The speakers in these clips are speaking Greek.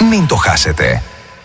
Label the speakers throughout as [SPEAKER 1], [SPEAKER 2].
[SPEAKER 1] Μην το χάσετε.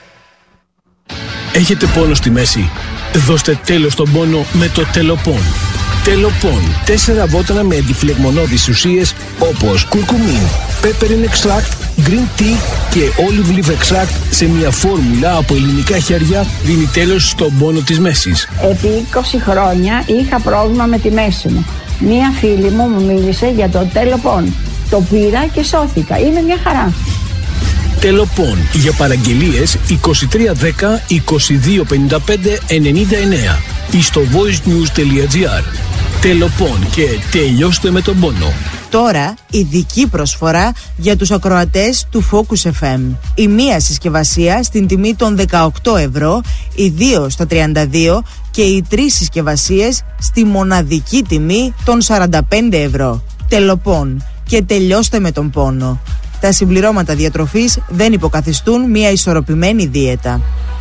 [SPEAKER 2] Έχετε πόνο στη μέση? Δώστε τέλος στον πόνο με το Τελοπών. Τελοπών. 4 βότανα με αντιφλεγμονώδεις ουσίες όπως κουρκουμίν, peppermint extract, green tea και olive leaf extract σε μια φόρμουλα από ελληνικά χέρια δίνει τέλος στον πόνο της μέσης.
[SPEAKER 3] Επί 20 χρόνια είχα πρόβλημα με τη μέση μου. Μία φίλη μου μίλησε για το Τελοπών. Το πήρα και σώθηκα. Είναι μια χαρά.
[SPEAKER 2] Τελοπών. Για παραγγελίες 2310 2255 99 ή στο voicenews.gr. Τελοπών και τελειώστε με τον πόνο.
[SPEAKER 4] Τώρα ειδική προσφορά για τους ακροατές του Focus FM. Η μία συσκευασία στην τιμή των 18 ευρώ, οι 2 στα 32 και οι 3 συσκευασίες στη μοναδική τιμή των 45 ευρώ. Τελοπών και τελειώστε με τον πόνο. Τα συμπληρώματα διατροφής δεν υποκαθιστούν μια ισορροπημένη δίαιτα.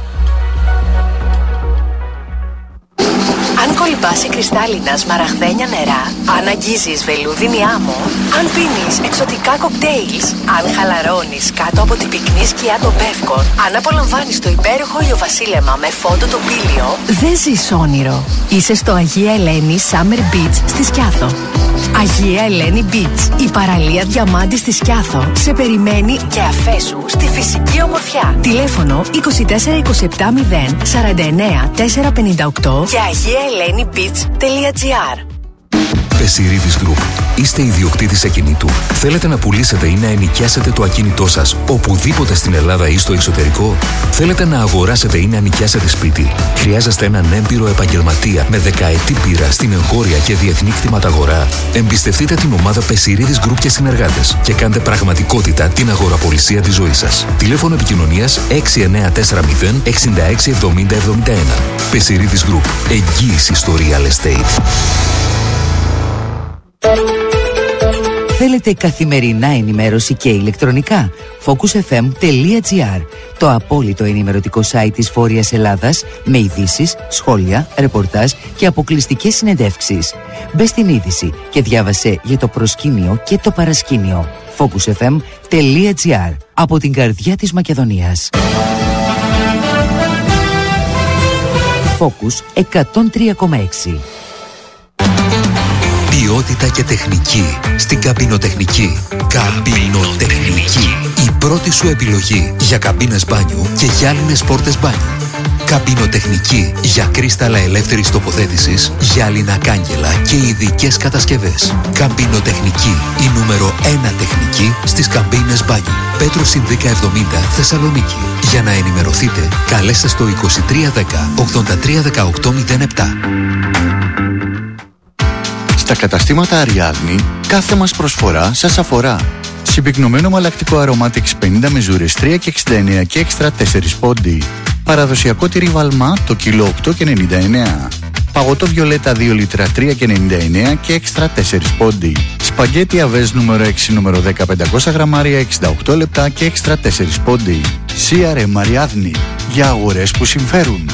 [SPEAKER 5] Αν κολυμπάς σε κρυστάλλινα σμαραγδένια νερά, αν αγγίζεις βελούδινη άμμο, αν πίνεις εξωτικά κοκτέιλς, αν χαλαρώνεις κάτω από την πυκνή σκιά των Πεύκων, αν απολαμβάνεις το υπέροχο ηλιοβασίλεμα με φόντο τοπήλιο, δεν ζεις όνειρο. Είσαι στο Αγία Ελένη Summer Beach στη Σκιάθο. Αγία Ελένη Beach, η παραλία διαμάντη στη Σκιάθο, σε περιμένει και αφέσου στη φυσική ομορφιά. Τηλέφωνο 2427 0 49 458 και agiaelenibeach.gr.
[SPEAKER 1] Πεσιρίδης Group. Είστε ιδιοκτήτης ακινήτου? Θέλετε να πουλήσετε ή να ενοικιάσετε το ακίνητό σας οπουδήποτε στην Ελλάδα ή στο εξωτερικό? Θέλετε να αγοράσετε ή να νοικιάσετε σπίτι? Χρειάζεστε έναν έμπειρο επαγγελματία με δεκαετή πείρα στην εγχώρια και διεθνή κτηματαγορά? Εμπιστευτείτε την ομάδα Πεσιρίδης Group και συνεργάτες και κάντε πραγματικότητα την αγοραπολισία της ζωής σας. Τηλέφωνο επικοινωνίας 6940 66 70 71. Πεσιρίδης Group. Εγγύηση στο real estate.
[SPEAKER 6] Θέλετε καθημερινά ενημέρωση και ηλεκτρονικά? focusfm.gr, το απόλυτο ενημερωτικό site της Βόρειας Ελλάδας με ειδήσεις, σχόλια, ρεπορτάζ και αποκλειστικές συνεντεύξεις. Μπες στην είδηση και διάβασε για το προσκήνιο και το παρασκήνιο. focusfm.gr, από την καρδιά της Μακεδονίας. Focus 103,6.
[SPEAKER 1] Ποιότητα και τεχνική στην καμπινοτεχνική. Καμπινοτεχνική. Η πρώτη σου επιλογή για καμπίνες μπάνιου και γυάλινες πόρτες μπάνιου. Καμπινοτεχνική για κρίσταλα ελεύθερης τοποθέτησης, γυάλινα κάγκελα και ειδικές κατασκευές. Καμπινοτεχνική. Η νούμερο 1 τεχνική στις καμπίνες μπάνιου. Πέτρου Συνδίκα 70 Θεσσαλονίκη. Για να ενημερωθείτε, καλέστε στο 2310 83 18 07.
[SPEAKER 7] Στα καταστήματα Αριάδνη, κάθε μας προσφορά σας αφορά. Συμπυκνωμένο μαλακτικό Aromatics 50 μεζούρες 3 και 69 και έξτρα 4 πόντι. Παραδοσιακό τυρί Βαλμά το κιλό 8 και 99. Παγωτό Βιολέτα 2 λίτρα 3 και 99 και έξτρα 4 πόντι. Σπαγκέτι Αβές νούμερο 6 νούμερο 10 500 γραμμάρια 68 λεπτά και έξτρα 4 πόντι. CRM Αριάδνη, για αγορές που συμφέρουν.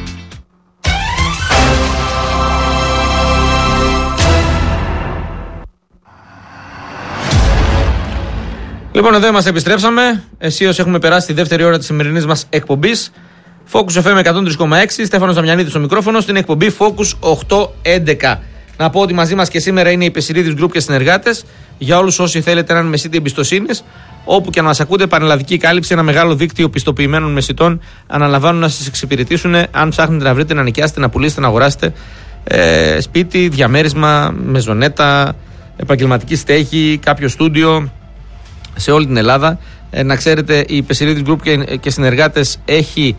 [SPEAKER 8] Λοιπόν, εδώ είμαστε, επιστρέψαμε. Αισίως έχουμε περάσει τη δεύτερη ώρα της σημερινής μας εκπομπής. Focus FM 103,6. Στέφανος Δαμιανίδης στο μικρόφωνο, στην εκπομπή Focus 811. Να πω ότι μαζί μας και σήμερα είναι η Πεσιρίδης Group και συνεργάτες. Για όλους όσοι θέλετε έναν μεσίτη εμπιστοσύνης, όπου και να μας ακούτε, πανελλαδική κάλυψη, ένα μεγάλο δίκτυο πιστοποιημένων μεσιτών αναλαμβάνουν να σας εξυπηρετήσουν. Αν ψάχνετε να βρείτε, να νοικιάσετε, να πουλήσετε, να αγοράσετε σπίτι, διαμέρισμα, μεζονέτα, επαγγελματική στέγη, κάποιο στούντιο σε όλη την Ελλάδα. Να ξέρετε, η Πεσιρίδης Group και συνεργάτες έχει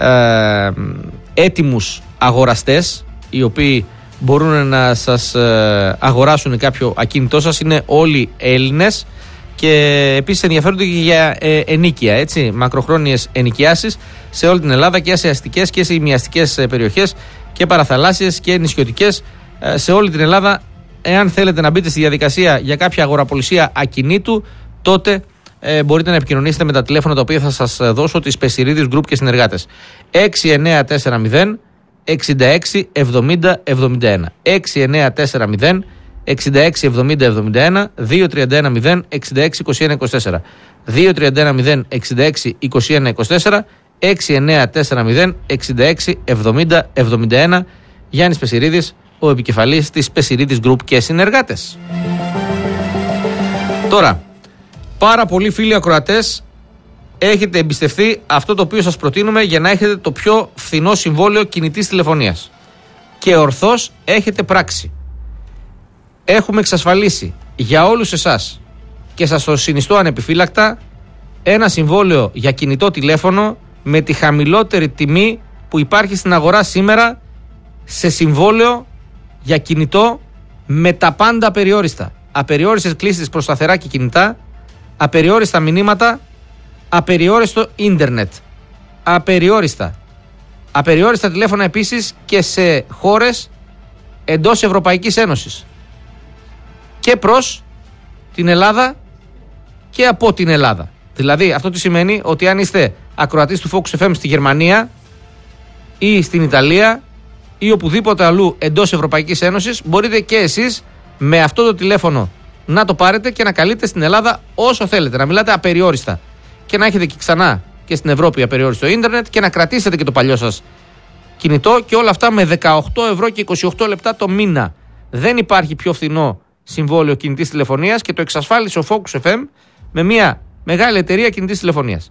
[SPEAKER 8] έτοιμους αγοραστές, οι οποίοι μπορούν να σας αγοράσουν κάποιο ακίνητό σας. Είναι όλοι Έλληνες και επίσης ενδιαφέρονται και για ενοίκια, έτσι, μακροχρόνιες ενοικιάσεις σε όλη την Ελλάδα και σε αστικές και σε ημιαστικές περιοχές και παραθαλάσσιες και νησιωτικές σε όλη την Ελλάδα. Εάν θέλετε να μπείτε στη διαδικασία για κάποια αγοραπολισία ακινήτου, τότε μπορείτε να επικοινωνήσετε με τα τηλέφωνα τα οποία θα σας δώσω, της Πεσιρίδης Group και συνεργάτες. 6940 66 70 71. 6940 66-70-71, 2-31-0-66-21-24, 2-31-0-66-21-24, 6-9-4-0-66-70-71. Γιάννης Πεσιρίδης, ο επικεφαλής της Πεσιρίδης Group και συνεργάτες. Τώρα, πάρα πολλοί φίλοι ακροατές έχετε εμπιστευτεί αυτό το οποίο σας προτείνουμε για να έχετε το πιο φθηνό συμβόλαιο κινητής τηλεφωνίας. Και ορθώς έχετε πράξει. Έχουμε εξασφαλίσει για όλους εσάς και σας το συνιστώ ανεπιφύλακτα ένα συμβόλαιο για κινητό τηλέφωνο με τη χαμηλότερη τιμή που υπάρχει στην αγορά σήμερα σε συμβόλαιο για κινητό με τα πάντα απεριόριστα. Απεριόριστες κλήσεις προς σταθερά και κινητά, απεριόριστα μηνύματα, απεριόριστο ίντερνετ. Απεριόριστα τηλέφωνα επίσης και σε χώρες εντός Ευρωπαϊκής Ένωσης. Και προς την Ελλάδα και από την Ελλάδα. Δηλαδή αυτό τι σημαίνει? Ότι αν είστε ακροατής του Focus FM στη Γερμανία ή στην Ιταλία ή οπουδήποτε αλλού εντός Ευρωπαϊκής Ένωσης, μπορείτε και εσείς με αυτό το τηλέφωνο να το πάρετε και να καλείτε στην Ελλάδα όσο θέλετε. Να μιλάτε απεριόριστα και να έχετε και ξανά και στην Ευρώπη απεριόριστο ίντερνετ και να κρατήσετε και το παλιό σας κινητό, και όλα αυτά με 18 ευρώ και 28 λεπτά το μήνα. Δεν υπάρχει πιο φθηνό συμβόλαιο κινητής τηλεφωνίας και το εξασφάλισε ο Focus FM με μια μεγάλη εταιρεία κινητής τηλεφωνίας.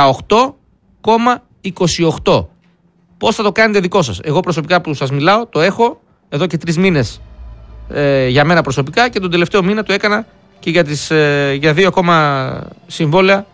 [SPEAKER 8] 18,28. Πώς θα το κάνετε δικό σας? Εγώ προσωπικά που σας μιλάω το έχω εδώ και 3 μήνες για μένα προσωπικά, και τον τελευταίο μήνα το έκανα και για 2 ακόμα συμβόλαια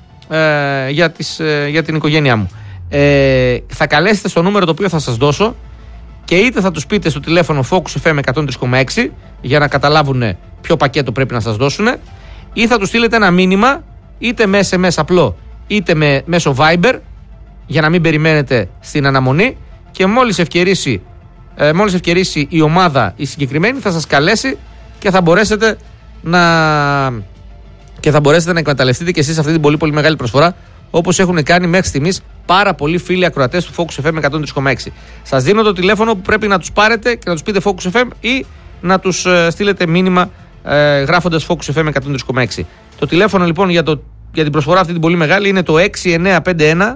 [SPEAKER 8] για την οικογένειά μου. Θα καλέσετε στο νούμερο το οποίο θα σας δώσω και είτε θα τους πείτε στο τηλέφωνο Focus FM 103,6 για να καταλάβουν ποιο πακέτο πρέπει να σας δώσουν, ή θα τους στείλετε ένα μήνυμα είτε με SMS απλό είτε μέσω Viber για να μην περιμένετε στην αναμονή, και μόλις ευκαιρίσει η ομάδα η συγκεκριμένη θα σας καλέσει και θα μπορέσετε να εκμεταλλευτείτε και εσείς αυτή την πολύ πολύ μεγάλη προσφορά, όπως έχουν κάνει μέχρι στιγμής πάρα πολλοί φίλοι ακροατές του Focus FM 103,6. Σας δίνω το τηλέφωνο που πρέπει να τους πάρετε και να τους πείτε Focus FM ή να τους στείλετε μήνυμα γράφοντας Focus FM 103,6. Το τηλέφωνο λοιπόν για την προσφορά αυτή την πολύ μεγάλη είναι το 6951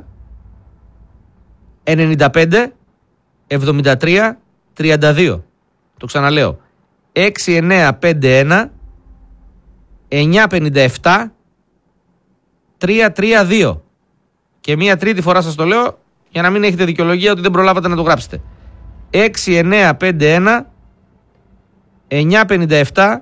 [SPEAKER 8] 95 73 32. Το ξαναλέω, 6951 957 332. Και μία τρίτη φορά σας το λέω για να μην έχετε δικαιολογία ότι δεν προλάβατε να το γράψετε. 6951 957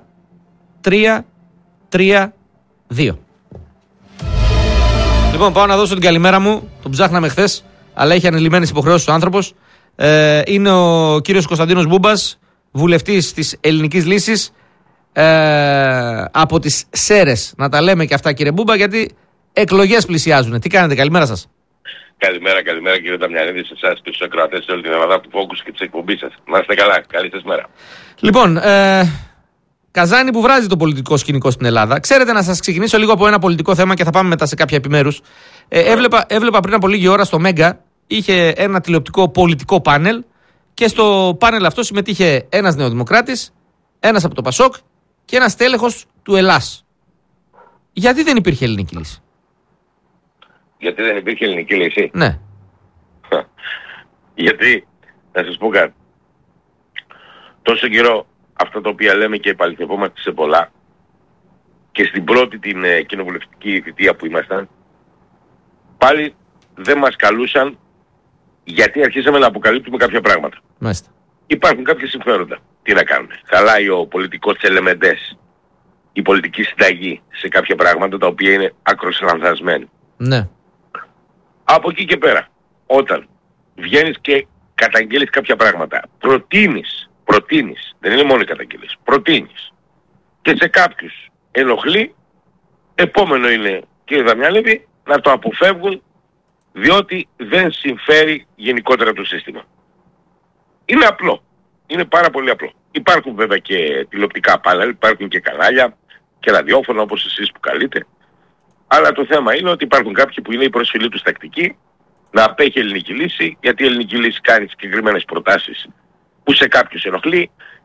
[SPEAKER 8] 332. Λοιπόν, πάω να δώσω την καλημέρα μου. Τον ψάχναμε χθες, αλλά είχε ανελημμένες υποχρεώσεις ο άνθρωπος. Είναι ο κύριος Κωνσταντίνος Μπούμπας, βουλευτής της Ελληνικής Λύσης, από τις Σέρρες. Να τα λέμε και αυτά, κύριε Μπούμπα, γιατί εκλογές πλησιάζουν. Τι κάνετε? Καλημέρα σας.
[SPEAKER 9] Καλημέρα κύριε Δαμιανίδη, σε εσάς και στους ακροατές σε όλη την Ελλάδα του Focus και της εκπομπής σας. Να είστε καλά, καλή σας μέρα.
[SPEAKER 8] Λοιπόν, καζάνι που βράζει το πολιτικό σκηνικό στην Ελλάδα. Ξέρετε, να σας ξεκινήσω λίγο από ένα πολιτικό θέμα και θα πάμε μετά σε κάποια επιμέρους. Έβλεπα πριν από λίγη ώρα στο Μέγκα, είχε ένα τηλεοπτικό πολιτικό πάνελ και στο πάνελ αυτό συμμετείχε ένας νεοδημοκράτης, ένας από το Πασόκ και ένας τέλεχος του Ελλάς. Γιατί δεν υπήρχε ελληνική λύση?
[SPEAKER 9] Γιατί δεν υπήρχε ελληνική λύση?
[SPEAKER 8] Ναι.
[SPEAKER 9] Γιατί, να σας πω κάτι. Τόσο καιρό αυτά τα οποία λέμε και επαληθευόμαστε σε πολλά, και στην πρώτη την κοινοβουλευτική θητεία που ήμασταν, πάλι δεν μας καλούσαν γιατί αρχίσαμε να αποκαλύπτουμε κάποια πράγματα.
[SPEAKER 8] Μάλιστα.
[SPEAKER 9] Υπάρχουν κάποια συμφέροντα. Τι να κάνουμε? Χαλάει ο πολιτικός τσελεμεντές, η πολιτική συνταγή σε κάποια πράγματα τα οποία είναι άκρως λανθασμένα.
[SPEAKER 8] Ναι.
[SPEAKER 9] Από εκεί και πέρα, όταν βγαίνεις και καταγγέλεις κάποια πράγματα, προτείνεις, δεν είναι μόνο οι καταγγελίες, προτείνεις και σε κάποιους ενοχλεί, επόμενο είναι, κύριε Δαμιανίδη, να το αποφεύγουν διότι δεν συμφέρει γενικότερα το σύστημα. Είναι απλό. Είναι πάρα πολύ απλό. Υπάρχουν βέβαια και τηλεοπτικά πάνελ, υπάρχουν και κανάλια και ραδιόφωνα όπως εσείς που καλείτε. Αλλά το θέμα είναι ότι υπάρχουν κάποιοι που είναι η προσφυλή τους τακτική να απέχει η ελληνική λύση, γιατί η ελληνική λύση κάνει συγκεκριμένες προτάσεις που σε κάποιους ενοχλεί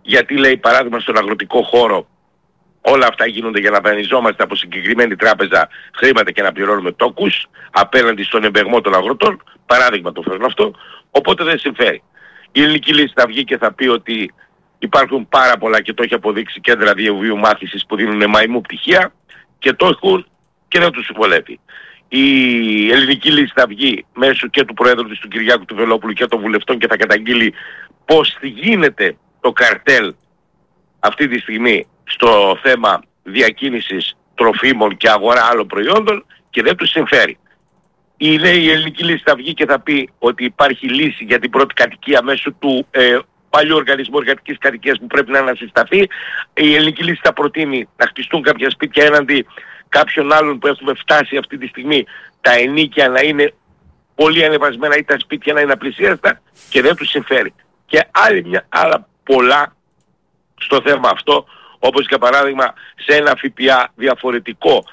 [SPEAKER 9] γιατί λέει παράδειγμα στον αγροτικό χώρο όλα αυτά γίνονται για να δανειζόμαστε από συγκεκριμένη τράπεζα χρήματα και να πληρώνουμε τόκους απέναντι στον εμπεγμό των αγροτών, παράδειγμα το φέρνω αυτό, οπότε δεν συμφέρει. Η ελληνική λύση θα βγει και θα πει ότι υπάρχουν πάρα πολλά και το έχει αποδείξει κέντρα διαβίου μάθησης που δίνουν μαϊμού πτυχία και το έχουν και δεν τους βολεύει. Η ελληνική λύση θα βγει μέσω και του Προέδρου της του Κυριάκου του Βελόπουλου και των βουλευτών και θα καταγγείλει πώς γίνεται το καρτέλ αυτή τη στιγμή στο θέμα διακίνησης τροφίμων και αγορά άλλων προϊόντων και δεν τους συμφέρει. Η ελληνική λύση θα βγει και θα πει ότι υπάρχει λύση για την πρώτη κατοικία μέσω του παλιού οργανισμού εργατικής κατοικίας που πρέπει να ανασυσταθεί. Η ελληνική λύση θα προτείνει να χτιστούν κάποια σπίτια έναντι κάποιων άλλων που έχουμε φτάσει αυτή τη στιγμή τα ενοίκια να είναι πολύ ανεβασμένα ή τα σπίτια να είναι απλησίαστα και δεν τους συμφέρει. Και άλλα πολλά στο θέμα αυτό, όπως για παράδειγμα σε ένα ΦΠΑ διαφορετικό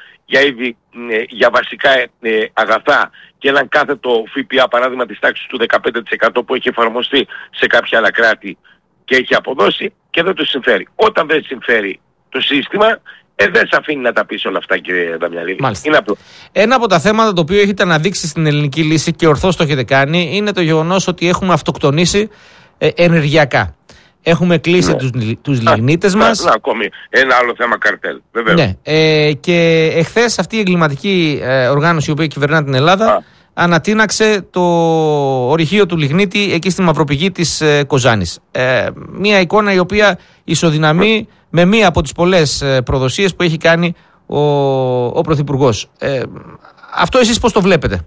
[SPEAKER 9] για βασικά αγαθά και έναν κάθετο ΦΠΑ παράδειγμα της τάξης του 15% που έχει εφαρμοστεί σε κάποια άλλα κράτη και έχει αποδώσει και δεν το συμφέρει. Όταν δεν συμφέρει το σύστημα, δεν σε αφήνει να τα πεις όλα αυτά, κύριε Δαμιανίδη. Είναι απλό.
[SPEAKER 8] Ένα από τα θέματα το οποίο έχετε αναδείξει στην ελληνική λύση και ορθώς το έχετε κάνει είναι το γεγονός ότι έχουμε αυτοκτονήσει ενεργειακά. Έχουμε κλείσει τους λιγνίτες μας.
[SPEAKER 9] Ακόμη ένα άλλο θέμα καρτέλ. Βεβαίως.
[SPEAKER 8] Ναι. Και εχθές αυτή η εγκληματική οργάνωση η οποία κυβερνά την Ελλάδα ανατείναξε το ορυχείο του λιγνίτη εκεί στη μαυροπηγή της Κοζάνης. Μια εικόνα η οποία ισοδυναμεί με μία από τις πολλές προδοσίες που έχει κάνει ο Πρωθυπουργός. Αυτό εσείς πώς το βλέπετε?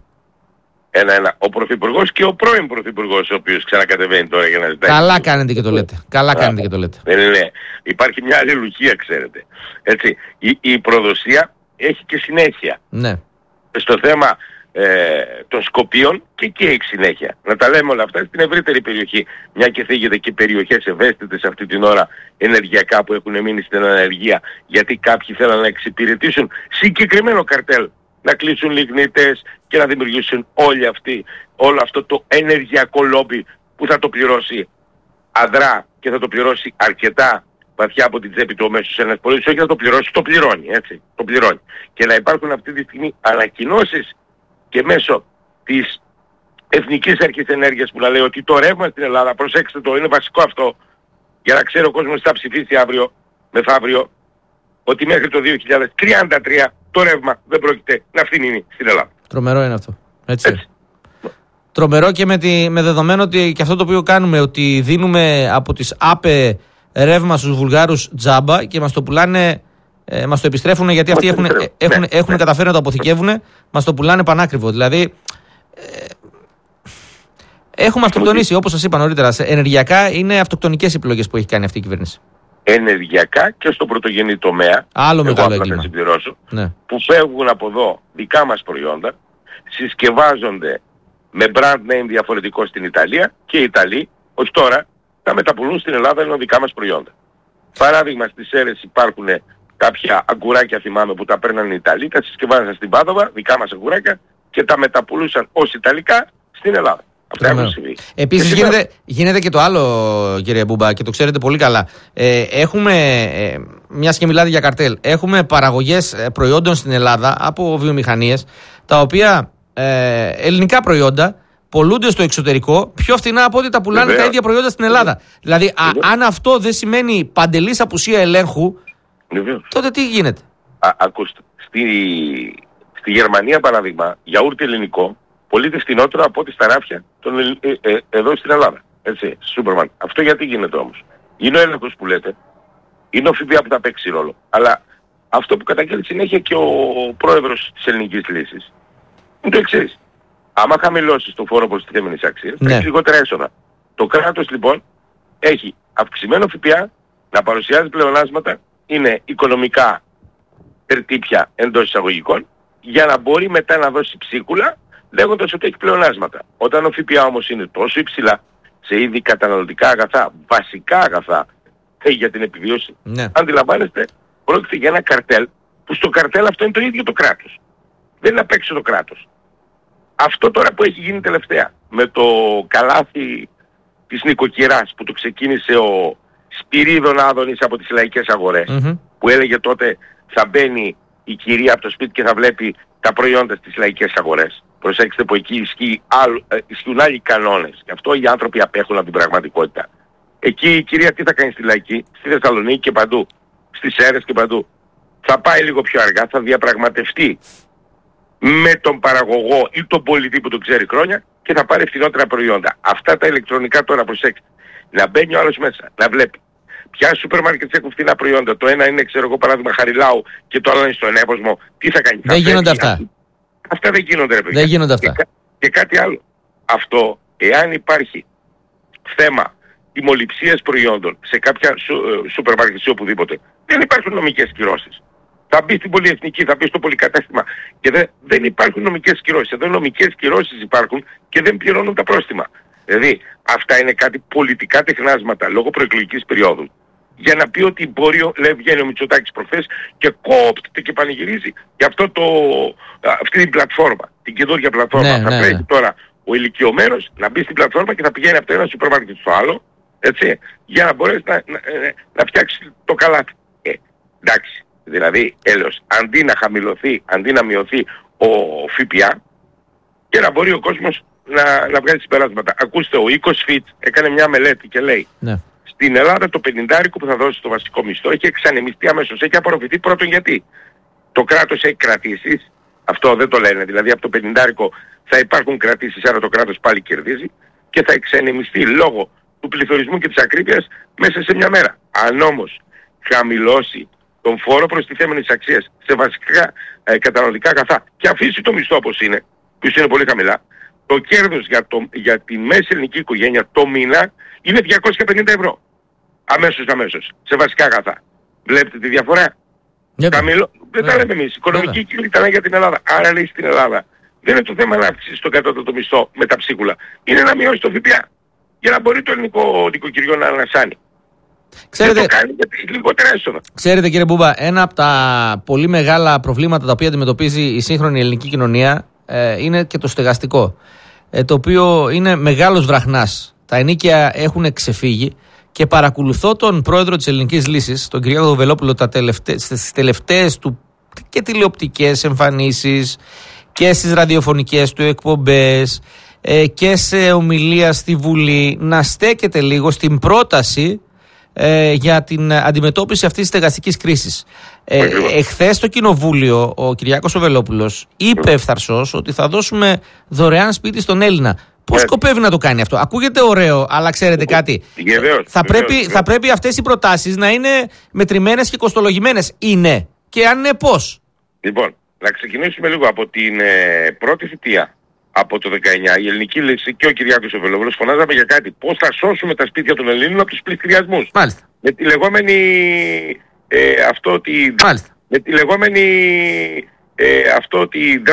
[SPEAKER 9] Ο Πρωθυπουργός και ο πρώην Πρωθυπουργός, ο οποίος ξανακατεβαίνει τώρα για να ζητάει.
[SPEAKER 8] Καλά κάνετε και το λέτε.
[SPEAKER 9] Ναι. Υπάρχει μια αλληλουχία, ξέρετε. Έτσι, η προδοσία έχει και συνέχεια.
[SPEAKER 8] Ναι.
[SPEAKER 9] Στο θέμα των Σκοπίων και εκεί έχει συνέχεια. Να τα λέμε όλα αυτά στην ευρύτερη περιοχή. Μια και θίγεται και περιοχές ευαίσθητες αυτή την ώρα ενεργειακά που έχουν μείνει στην ανεργία γιατί κάποιοι θέλουν να εξυπηρετήσουν συγκεκριμένο καρτέλ, να κλείσουν λιγνίτες και να δημιουργήσουν όλο αυτό το ενεργειακό λόμπι που θα το πληρώσει αδρά και θα το πληρώσει αρκετά βαθιά από την τσέπη του ο μέσος ένας πολίτης, όχι να το πληρώσει, το πληρώνει, έτσι, το πληρώνει. Και να υπάρχουν αυτή τη στιγμή ανακοινώσεις και μέσω της Εθνικής Αρχής Ενέργειας που να λέει ότι το ρεύμα στην Ελλάδα, προσέξτε το, είναι βασικό αυτό, για να ξέρει ο κόσμος θα ψηφίσει αύριο, μεθαύριο, ότι μέχρι το 2033 το ρεύμα δεν πρόκειται να φθηνίνει στην Ελλάδα.
[SPEAKER 8] Τρομερό είναι αυτό. Έτσι. Τρομερό και με δεδομένο ότι και αυτό το οποίο κάνουμε, ότι δίνουμε από τις ΑΠΕ ρεύμα στους Βουλγάρους τζάμπα και μας το πουλάνε, μας το επιστρέφουν γιατί αυτοί έχουν καταφέρει να το αποθηκεύουν, μας το πουλάνε πανάκριβο. Δηλαδή έχουμε αυτοκτονήσει, όπως σας είπα νωρίτερα. Ενεργειακά είναι αυτοκτονικές επιλογές που έχει κάνει αυτή η κυβέρνηση.
[SPEAKER 9] Ενεργειακά και στο πρωτογενή τομέα,
[SPEAKER 8] άλλο μεγάλο έγκλημα,
[SPEAKER 9] που φεύγουν από εδώ δικά μας προϊόντα, συσκευάζονται με brand name διαφορετικό στην Ιταλία και οι Ιταλοί, όχι τώρα, τα μεταπουλούν στην Ελλάδα ενώ δικά μας προϊόντα. Παράδειγμα, στις Σέρρες υπάρχουν κάποια αγκουράκια, θυμάμαι, που τα παίρναν οι Ιταλοί, τα συσκευάζαν στην Πάδοβα, δικά μας αγκουράκια, και τα μεταπουλούσαν ως Ιταλικά στην Ελλάδα.
[SPEAKER 8] Επίσης γίνεται και το άλλο, κύριε Μπούμπα, και το ξέρετε πολύ καλά. Έχουμε, μιας και μιλάτε για καρτέλ, έχουμε παραγωγές προϊόντων στην Ελλάδα από βιομηχανίες, τα οποία ελληνικά προϊόντα πολλούνται στο εξωτερικό πιο φθηνά από ό,τι τα πουλάνε τα ίδια προϊόντα στην Ελλάδα. Δηλαδή, αν αυτό δεν σημαίνει παντελής απουσία ελέγχου, τότε τι γίνεται?
[SPEAKER 9] Ακούστε, στη Γερμανία παράδειγμα, γιαούρτι ελληνικό πωλείται φθηνότερο από ό,τι στα ράφια εδώ στην Ελλάδα. Έτσι, Σούπερμαν. Αυτό γιατί γίνεται όμως? Είναι ο έλεγχος που λέτε, είναι ο ΦΠΑ που θα παίξει ρόλο. Αλλά αυτό που καταγγέλει συνέχεια και ο πρόεδρος της ελληνικής λύσης είναι το εξής. Άμα χαμηλώσεις το φόρο προστιθέμενης αξίας, θα έχει λιγότερα έσοδα. Το κράτος λοιπόν έχει αυξημένο ΦΠΑ, να παρουσιάζει πλεονάσματα, είναι οικονομικά τερτύπια εντός εισαγωγικών, για να μπορεί μετά να δώσει ψίχουλα λέγοντας ότι έχει πλεονάσματα. Όταν ο ΦΠΑ όμως είναι τόσο υψηλά σε είδη καταναλωτικά αγαθά, βασικά αγαθά για την επιβίωση, αντιλαμβάνεστε, πρόκειται για ένα καρτέλ που στο καρτέλ αυτό είναι το ίδιο το κράτος. Δεν είναι απ' έξω το κράτος. Αυτό τώρα που έχει γίνει τελευταία με το καλάθι της νοικοκυράς που το ξεκίνησε ο Σπυρίδων Άδωνης από τις λαϊκές αγορές, που έλεγε τότε θα μπαίνει η κυρία από το σπίτι και θα βλέπει τα προϊόντα στις λαϊκές αγορές. Προσέξτε που εκεί ισχύουν άλλοι κανόνες. Γι' αυτό οι άνθρωποι απέχουν από την πραγματικότητα. Εκεί η κυρία τι θα κάνει στη λαϊκή, στη Θεσσαλονίκη και παντού, στις Σέρρες και παντού. Θα πάει λίγο πιο αργά, θα διαπραγματευτεί με τον παραγωγό ή τον πολιτή που τον ξέρει χρόνια και θα πάρει φθηνότερα προϊόντα. Αυτά τα ηλεκτρονικά τώρα, προσέξτε. Να μπαίνει ο άλλος μέσα, να βλέπει ποια σούπερ μάρκετ έχουν φθηνά προϊόντα. Το ένα είναι, ξέρω εγώ, παράδειγμα Χαριλάου και το άλλο είναι στον Εύωσμο. Τι θα κάνει?
[SPEAKER 8] Δεν γίνονται αυτά.
[SPEAKER 9] Αυτά δεν γίνονται, ρε παιδιά.
[SPEAKER 8] Δεν γίνονται αυτά.
[SPEAKER 9] Και κάτι άλλο. Αυτό, εάν υπάρχει θέμα τιμοληψίας προϊόντων σε κάποια σούπερ μάρκετ ή οπουδήποτε, δεν υπάρχουν νομικές κυρώσεις. Θα μπει στην πολυεθνική, θα μπει στο πολυκατάστημα και δεν υπάρχουν νομικές κυρώσεις. Εδώ νομικές κυρώσεις υπάρχουν και δεν πληρώνουν τα πρόστιμα. Δηλαδή αυτά είναι κάτι πολιτικά τεχνάσματα λόγω προεκλογικής περίοδου. Για να πει ότι μπορεί, λέει, βγαίνει ο Μητσοτάκης προχθές και κόπτεται και πανηγυρίζει για αυτή την πλατφόρμα, την καινούργια πλατφόρμα. Θα πρέπει τώρα ο ηλικιωμένος να μπει στην πλατφόρμα και θα πηγαίνει από το ένα σούπερ μάρκετ στο άλλο, έτσι, για να μπορέσει να φτιάξει το καλάθι. Εντάξει, δηλαδή έλεος, αντί να χαμηλωθεί, αντί να μειωθεί ο ΦΠΑ και να μπορεί ο κόσμος να βγάλει συμπεράσματα. Ακούστε, ο Οίκος Φιτ έκανε μια μελέτη και λέει στην Ελλάδα το 50 που θα δώσει το βασικό μισθό έχει εξανεμιστεί αμέσως, έχει απορροφηθεί πρώτον γιατί το κράτος έχει κρατήσεις, αυτό δεν το λένε, δηλαδή από το 50 θα υπάρχουν κρατήσεις, άρα το κράτος πάλι κερδίζει και θα εξανεμιστεί λόγω του πληθωρισμού και της ακρίβειας μέσα σε μια μέρα. Αν όμως χαμηλώσει τον φόρο προστιθέμενης αξίας σε βασικά καταναλωτικά αγαθά και αφήσει το μισθό όπως είναι, που είναι πολύ χαμηλά, το κέρδος για τη μέση ελληνική οικογένεια το μήνα είναι 250 ευρώ. Αμέσως, σε βασικά αγαθά. Βλέπετε τη διαφορά? Δεν τα λέμε εμείς. Οικονομική κύκλη ήταν για την Ελλάδα. Άρα λέει στην Ελλάδα δεν είναι το θέμα να αυξήσει τον κατώτατο μισθό με τα ψίχουλα. Είναι να μειώσει το ΦΠΑ για να μπορεί το ελληνικό νοικοκυριό να ανασάνει.
[SPEAKER 8] Ξέρετε,
[SPEAKER 9] δεν το κάνει γιατί λιγότερα έσοδα.
[SPEAKER 8] Ξέρετε κύριε Μπούμπα, ένα από τα πολύ μεγάλα προβλήματα τα οποία αντιμετωπίζει η σύγχρονη ελληνική κοινωνία είναι και το στεγαστικό, το οποίο είναι μεγάλος βραχνάς. Τα ενοίκια έχουν ξεφύγει και παρακολουθώ τον πρόεδρο της Ελληνικής Λύσης, τον Κυριάκο Βελόπουλο, στις τελευταίες του και τηλεοπτικές εμφανίσεις και στις ραδιοφωνικές του εκπομπές και σε ομιλία στη Βουλή να στέκεται λίγο στην πρόταση για την αντιμετώπιση αυτής της στεγαστικής κρίσης. Εχθές στο Κοινοβούλιο ο Κυριάκος ο Βελόπουλος είπε ευθαρσώς ότι θα δώσουμε δωρεάν σπίτι στον Έλληνα. Πώς σκοπεύει να το κάνει αυτό? Ακούγεται ωραίο, αλλά ξέρετε κάτι, θα πρέπει αυτές οι προτάσεις να είναι μετρημένες και κοστολογημένες. Είναι? Και αν είναι πώς?
[SPEAKER 9] Λοιπόν, να ξεκινήσουμε λίγο από την πρώτη θητεία. Από το 19 η Ελληνική Λύση και ο Κυριάκος ο Βελόπουλος φωνάζαμε για κάτι. Πώς θα σώσουμε τα σπίτια των Ελλήνων από τους πληστηριασμούς.
[SPEAKER 8] Μάλιστα.
[SPEAKER 9] Με τη λεγόμενη με τη λεγόμενη